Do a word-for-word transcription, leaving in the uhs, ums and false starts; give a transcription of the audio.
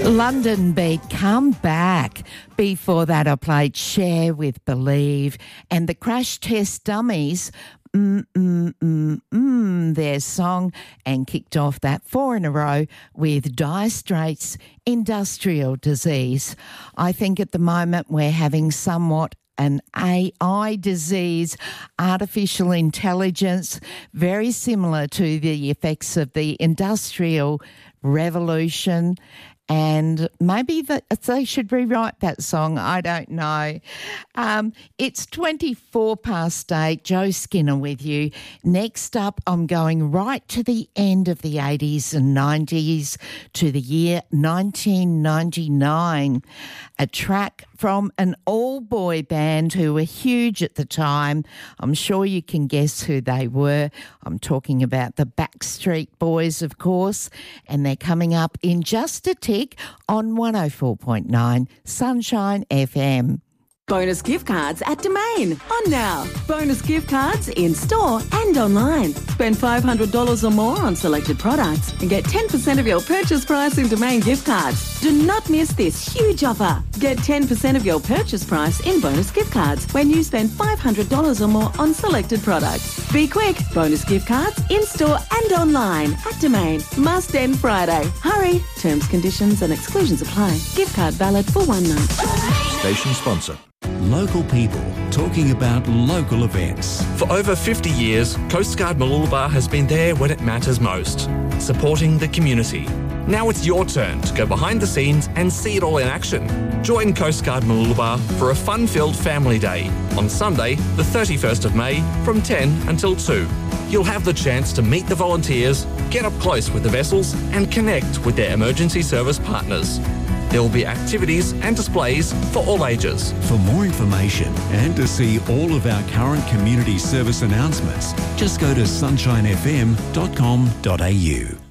London Beat, Come Back. Before that, I played Share with Believe and the Crash Test Dummies, mm, mm, mm, mm, their song, and kicked off that four in a row with Dire Straits' Industrial Disease. I think at the moment we're having somewhat an A I disease, artificial intelligence, very similar to the effects of the Industrial Revolution. And maybe that they should rewrite that song. I don't know. Um, it's twenty-four past eight. Joe Skinner with you. Next up, I'm going right to the end of the eighties and nineties to the year nineteen ninety-nine. A track from an all-boy band who were huge at the time. I'm sure you can guess who they were. I'm talking about the Backstreet Boys, of course, and they're coming up in just a tick on one oh four point nine Sunshine F M. Bonus gift cards at Domain. On now. Bonus gift cards in store and online. Spend five hundred dollars or more on selected products and get ten percent of your purchase price in Domain gift cards. Do not miss this huge offer. Get ten percent of your purchase price in bonus gift cards when you spend five hundred dollars or more on selected products. Be quick. Bonus gift cards in store and online at Domain. Must end Friday. Hurry. Terms, conditions and exclusions apply. Gift card valid for one month. Station sponsor. Local people talking about local events. For over fifty years, Coast Guard Mooloolaba has been there when it matters most, supporting the community. Now it's your turn to go behind the scenes and see it all in action. Join Coast Guard Mooloolaba for a fun-filled family day on Sunday, the thirty-first of May, from ten until two. You'll have the chance to meet the volunteers, get up close with the vessels and connect with their emergency service partners. There will be activities and displays for all ages. For more information and to see all of our current community service announcements, just go to sunshine f m dot com dot a u.